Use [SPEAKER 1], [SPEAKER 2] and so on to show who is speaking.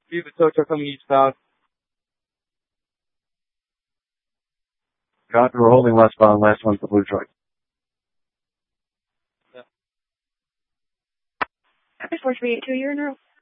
[SPEAKER 1] View the tow truck coming eastbound.
[SPEAKER 2] Copy, we're holding westbound, last one's the blue truck.
[SPEAKER 3] Copy 4382, you're in a row.